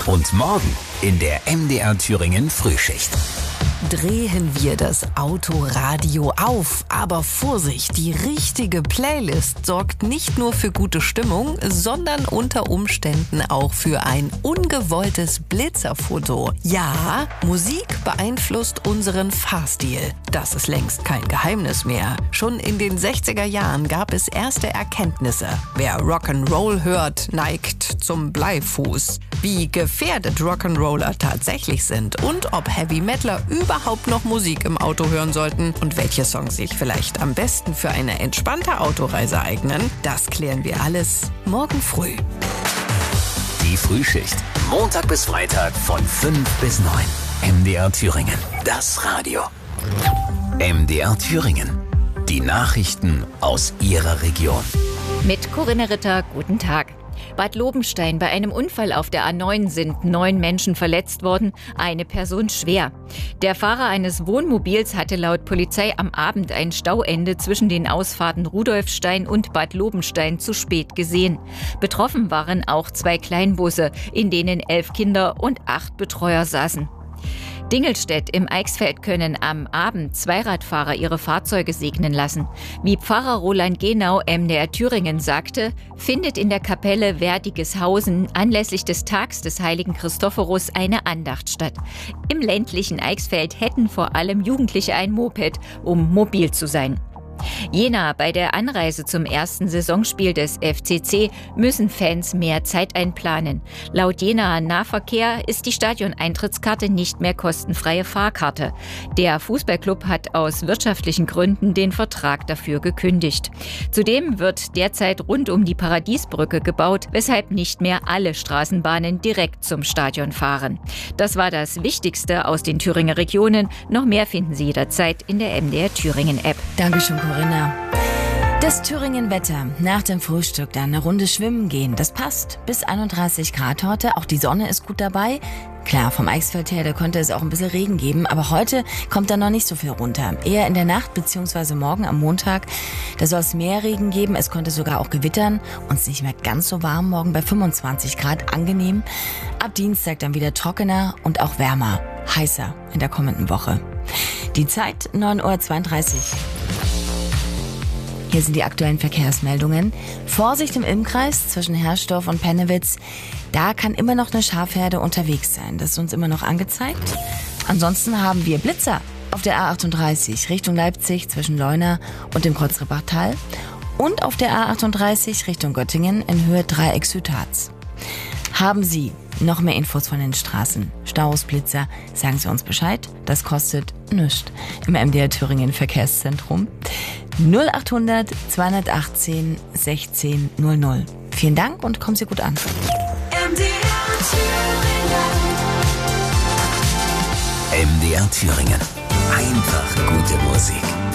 Und morgen in der MDR Thüringen Frühschicht. Drehen wir das Autoradio auf. Aber Vorsicht, die richtige Playlist sorgt nicht nur für gute Stimmung, sondern unter Umständen auch für ein ungewolltes Blitzerfoto. Ja, Musik beeinflusst unseren Fahrstil. Das ist längst kein Geheimnis mehr. Schon in den 60er Jahren gab es erste Erkenntnisse. Wer Rock'n'Roll hört, neigt zum Bleifuß. Wie gefährdet Rock'n'Roller tatsächlich sind und ob Heavy Metaler überhaupt noch Musik im Auto hören sollten und welche Songs sich vielleicht am besten für eine entspannte Autoreise eignen, das klären wir alles morgen früh. Die Frühschicht. Montag bis Freitag von 5 bis 9. MDR Thüringen. Das Radio. MDR Thüringen. Die Nachrichten aus Ihrer Region. Mit Corinna Ritter, guten Tag. Bad Lobenstein: Bei einem Unfall auf der A9 sind 9 Menschen verletzt worden, eine Person schwer. Der Fahrer eines Wohnmobils hatte laut Polizei am Abend ein Stauende zwischen den Ausfahrten Rudolfstein und Bad Lobenstein zu spät gesehen. Betroffen waren auch 2 Kleinbusse, in denen 11 Kinder und 8 Betreuer saßen. Dingelstedt im Eichsfeld können am Abend Zweiradfahrer ihre Fahrzeuge segnen lassen. Wie Pfarrer Roland Genau MDR Thüringen sagte, findet in der Kapelle Werdigeshausen anlässlich des Tags des heiligen Christophorus eine Andacht statt. Im ländlichen Eichsfeld hätten vor allem Jugendliche ein Moped, um mobil zu sein. Jena: Bei der Anreise zum ersten Saisonspiel des FCC müssen Fans mehr Zeit einplanen. Laut Jenaer Nahverkehr ist die Stadioneintrittskarte nicht mehr kostenfreie Fahrkarte. Der Fußballclub hat aus wirtschaftlichen Gründen den Vertrag dafür gekündigt. Zudem wird derzeit rund um die Paradiesbrücke gebaut, weshalb nicht mehr alle Straßenbahnen direkt zum Stadion fahren. Das war das Wichtigste aus den Thüringer Regionen. Noch mehr finden Sie jederzeit in der MDR Thüringen App. Dankeschön, Corinna. Das Thüringen-Wetter. Nach dem Frühstück dann eine Runde schwimmen gehen. Das passt. Bis 31 Grad heute. Auch die Sonne ist gut dabei. Klar, vom Eichsfeld her, da könnte es auch ein bisschen Regen geben. Aber heute kommt da noch nicht so viel runter. Eher in der Nacht bzw. morgen am Montag. Da soll es mehr Regen geben. Es könnte sogar auch gewittern. Uns nicht mehr ganz so warm. Morgen bei 25 Grad. Angenehm. Ab Dienstag dann wieder trockener und auch wärmer. Heißer in der kommenden Woche. Die Zeit 9:32 Uhr. Hier sind die aktuellen Verkehrsmeldungen. Vorsicht im Ilmkreis zwischen Herrsdorf und Pennewitz. Da kann immer noch eine Schafherde unterwegs sein. Das ist uns immer noch angezeigt. Ansonsten haben wir Blitzer auf der A38 Richtung Leipzig zwischen Leuna und dem Kreuzrippachtal. Und auf der A38 Richtung Göttingen in Höhe Dreieck-Südharz. Haben Sie noch mehr Infos von den Straßen, Staus, Blitzer, sagen Sie uns Bescheid. Das kostet nichts im MDR Thüringen Verkehrszentrum. 0800 218 16 00. Vielen Dank und kommen Sie gut an. MDR Thüringen. Einfach gute Musik.